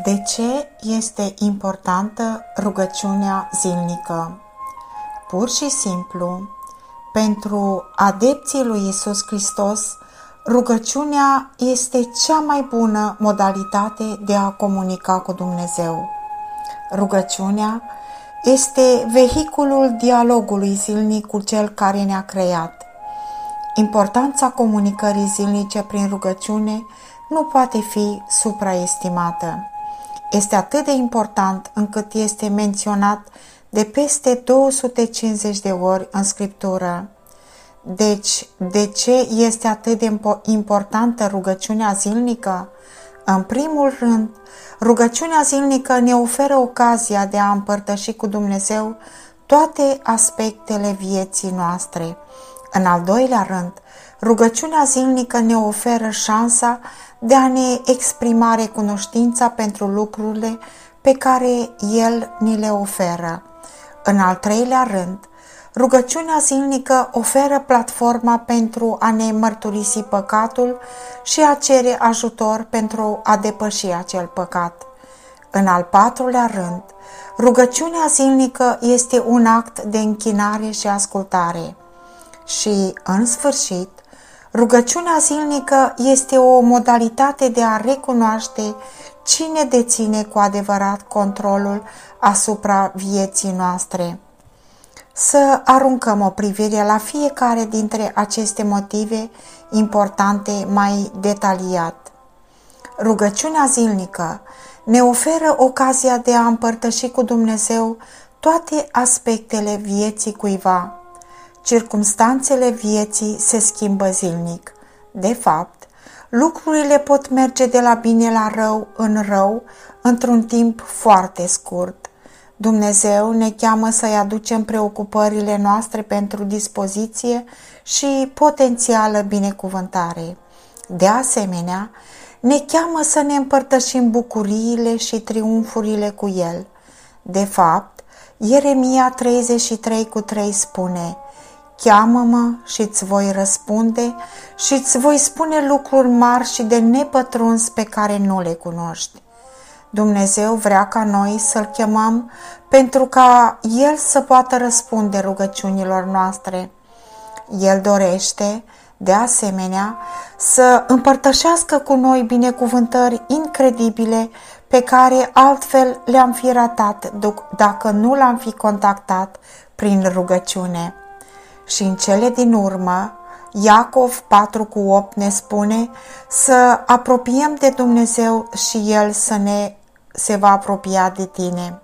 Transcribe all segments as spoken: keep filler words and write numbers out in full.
De ce este importantă rugăciunea zilnică? Pur și simplu, pentru adepții lui Iisus Hristos, rugăciunea este cea mai bună modalitate de a comunica cu Dumnezeu. Rugăciunea este vehiculul dialogului zilnic cu Cel care ne-a creat. Importanța comunicării zilnice prin rugăciune nu poate fi supraestimată. Este atât de important încât este menționat de peste două sute cincizeci de ori în Scriptură. Deci, de ce este atât de importantă rugăciunea zilnică? În primul rând, rugăciunea zilnică ne oferă ocazia de a împărtăși cu Dumnezeu toate aspectele vieții noastre. În al doilea rând, rugăciunea zilnică ne oferă șansa de a ne exprima recunoștința pentru lucrurile pe care El ni le oferă. În al treilea rând, rugăciunea zilnică oferă platforma pentru a ne mărturisi păcatul și a cere ajutor pentru a depăși acel păcat. În al patrulea rând, rugăciunea zilnică este un act de închinare și ascultare. Și, în sfârșit, rugăciunea zilnică este o modalitate de a recunoaște cine deține cu adevărat controlul asupra vieții noastre. Să aruncăm o privire la fiecare dintre aceste motive importante mai detaliat. Rugăciunea zilnică ne oferă ocazia de a împărtăși cu Dumnezeu toate aspectele vieții cuiva. Circumstanțele vieții se schimbă zilnic. De fapt, lucrurile pot merge de la bine la rău în rău într-un timp foarte scurt. Dumnezeu ne cheamă să-i aducem preocupările noastre pentru dispoziție și potențială binecuvântare. De asemenea, ne cheamă să ne împărtășim bucuriile și triumfurile cu El. De fapt, Ieremia treizeci și trei cu trei spune: cheamă-mă și îți voi răspunde și îți voi spune lucruri mari și de nepătruns pe care nu le cunoști. Dumnezeu vrea ca noi să-L chemăm pentru ca El să poată răspunde rugăciunilor noastre. El dorește, de asemenea, să împărtășească cu noi binecuvântări incredibile pe care altfel le-am fi ratat dacă nu L-am fi contactat prin rugăciune. Și în cele din urmă, Iacov patru cu opt ne spune să apropiem de Dumnezeu și El să ne se va apropia de tine.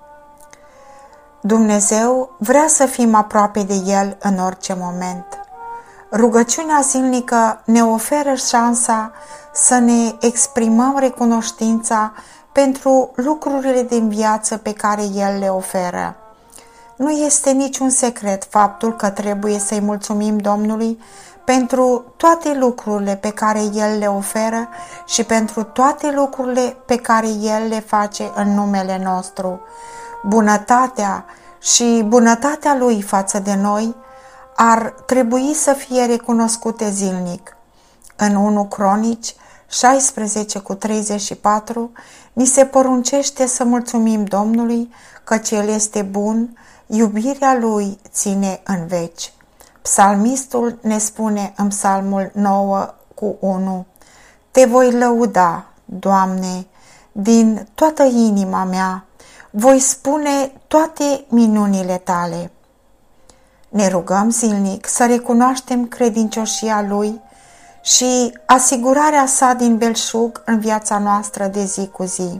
Dumnezeu vrea să fim aproape de El în orice moment. Rugăciunea zilnică ne oferă șansa să ne exprimăm recunoștința pentru lucrurile din viață pe care El le oferă. Nu este niciun secret faptul că trebuie să-i mulțumim Domnului pentru toate lucrurile pe care El le oferă și pentru toate lucrurile pe care El le face în numele nostru. Bunătatea și bunătatea Lui față de noi ar trebui să fie recunoscute zilnic. În unu Cronici șaisprezece cu treizeci și patru ni se poruncește să mulțumim Domnului, căci El este bun, iubirea Lui ține în veci. Psalmistul ne spune în Psalmul nouă cu unu: Te voi lăuda, Doamne, din toată inima mea, voi spune toate minunile Tale. Ne rugăm zilnic să recunoaștem credincioșia Lui și asigurarea sa din belșug în viața noastră de zi cu zi.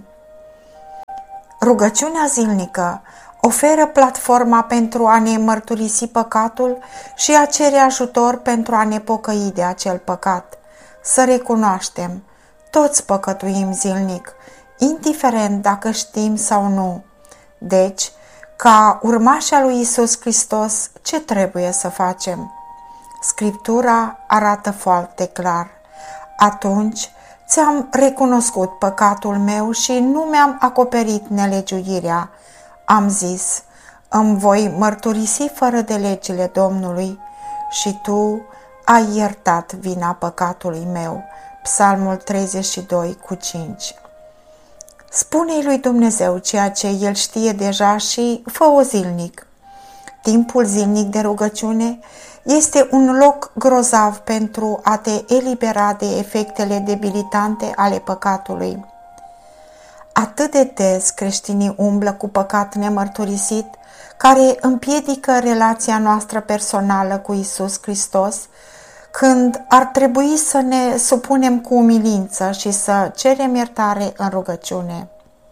Rugăciunea zilnică oferă platforma pentru a ne mărturisi păcatul și a cere ajutor pentru a ne pocăi de acel păcat. Să recunoaștem, toți păcătuim zilnic, indiferent dacă știm sau nu. Deci, ca urmașii lui Iisus Hristos, ce trebuie să facem? Scriptura arată foarte clar: atunci ți-am recunoscut păcatul meu și nu mi-am acoperit nelegiuirea. Am zis: îmi voi mărturisi fără de legile Domnului și Tu ai iertat vina păcatului meu. Psalmul treizeci și doi cu cinci. Spune-i lui Dumnezeu ceea ce El știe deja și fă-o zilnic. Timpul zilnic de rugăciune este un loc grozav pentru a te elibera de efectele debilitante ale păcatului. Atât de des creștinii umblă cu păcat nemărturisit, care împiedică relația noastră personală cu Iisus Hristos, când ar trebui să ne supunem cu umilință și să cerem iertare în rugăciune.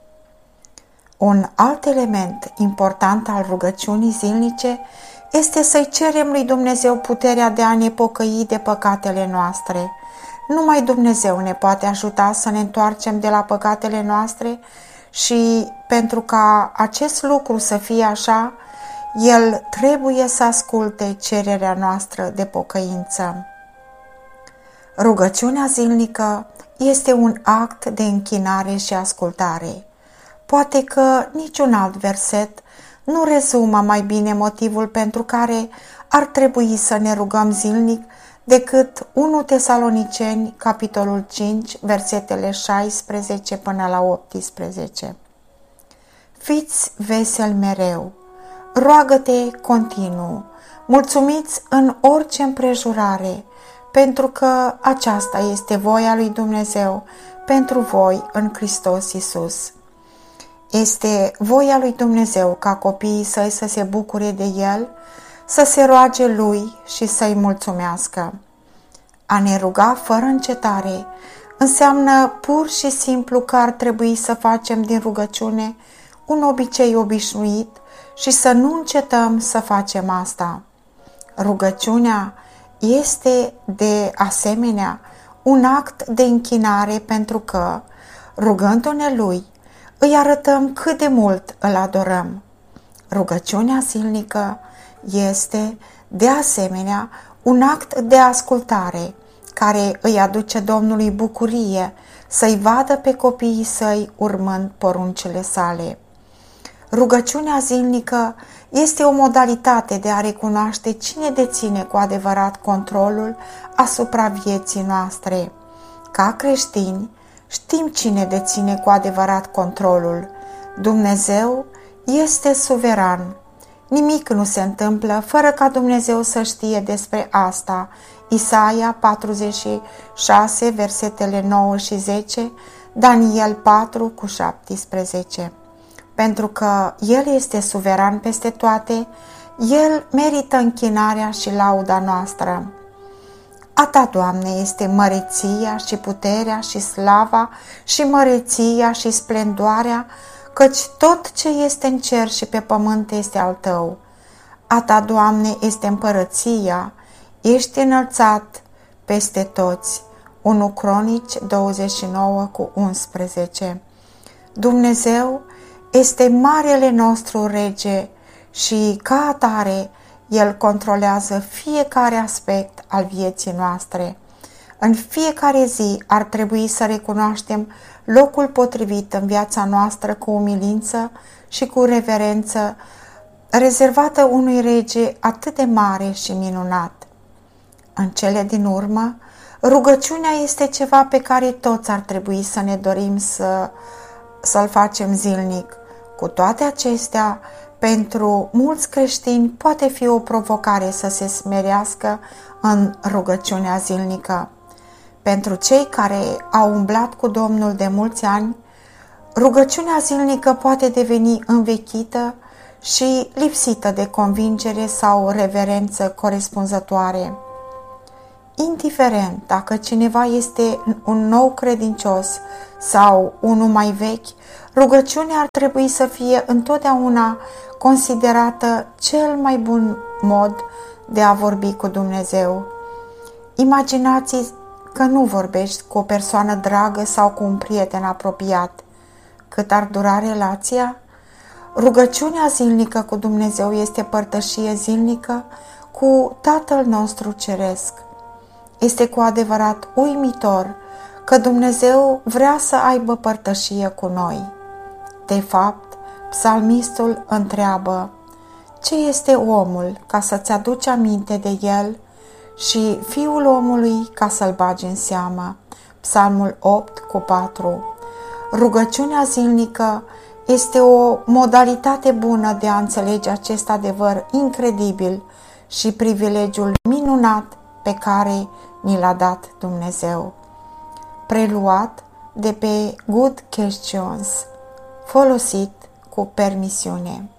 Un alt element important al rugăciunii zilnice este să-i cerem lui Dumnezeu puterea de a ne pocăi de păcatele noastre. Numai Dumnezeu ne poate ajuta să ne întoarcem de la păcatele noastre și pentru ca acest lucru să fie așa, El trebuie să asculte cererea noastră de pocăință. Rugăciunea zilnică este un act de închinare și ascultare. Poate că niciun alt verset nu rezumă mai bine motivul pentru care ar trebui să ne rugăm zilnic decât unu Tesaloniceni, capitolul cinci, versetele șaisprezece până la optsprezece. Fiți veseli mereu, roagă-te continuu, mulțumiți în orice împrejurare, pentru că aceasta este voia lui Dumnezeu pentru voi în Hristos Iisus. Este voia lui Dumnezeu ca copiii săi să se bucure de El, să se roage Lui și să-i mulțumească. A ne ruga fără încetare înseamnă pur și simplu că ar trebui să facem din rugăciune un obicei obișnuit și să nu încetăm să facem asta. Rugăciunea este de asemenea un act de închinare pentru că, rugându-ne Lui, îi arătăm cât de mult îl adorăm. Rugăciunea zilnică este, de asemenea, un act de ascultare care îi aduce Domnului bucurie să-i vadă pe copiii săi urmând poruncile sale. Rugăciunea zilnică este o modalitate de a recunoaște cine deține cu adevărat controlul asupra vieții noastre. Ca creștini, știm cine deține cu adevărat controlul. Dumnezeu este suveran. Nimic nu se întâmplă fără ca Dumnezeu să știe despre asta. Isaia patruzeci și șase, versetele nouă și zece, Daniel patru cu șaptesprezece. Pentru că El este suveran peste toate, El merită închinarea și lauda noastră. A Ta, Doamne, este măreția și puterea și slava și măreția și splendoarea, căci tot ce este în cer și pe pământ este al Tău. A Ta, Doamne, este împărăția, ești înălțat peste toți. unu Cronici douăzeci și nouă cu unsprezece. Dumnezeu este marele nostru rege și, ca atare, El controlează fiecare aspect al vieții noastre. În fiecare zi ar trebui să recunoaștem locul potrivit în viața noastră cu umilință și cu reverență, rezervată unui rege atât de mare și minunat. În cele din urmă, rugăciunea este ceva pe care toți ar trebui să ne dorim să, să-l facem zilnic. Cu toate acestea, pentru mulți creștini poate fi o provocare să se smerească în rugăciunea zilnică. Pentru cei care au umblat cu Domnul de mulți ani, rugăciunea zilnică poate deveni învechită și lipsită de convingere sau reverență corespunzătoare. Indiferent dacă cineva este un nou credincios sau unul mai vechi, rugăciunea ar trebui să fie întotdeauna considerată cel mai bun mod de a vorbi cu Dumnezeu. Imaginați că nu vorbești cu o persoană dragă sau cu un prieten apropiat. Cât ar dura relația? Rugăciunea zilnică cu Dumnezeu este părtășie zilnică cu Tatăl nostru Ceresc. Este cu adevărat uimitor că Dumnezeu vrea să aibă părtășie cu noi. De fapt, psalmistul întreabă: ce este omul ca să-ți aduci aminte de el și fiul omului ca să-l bagi în seamă? Psalmul opt cu patru. Rugăciunea zilnică este o modalitate bună de a înțelege acest adevăr incredibil și privilegiul minunat pe care ni l-a dat Dumnezeu. Preluat de pe Good Questions, folosit cu permisiune.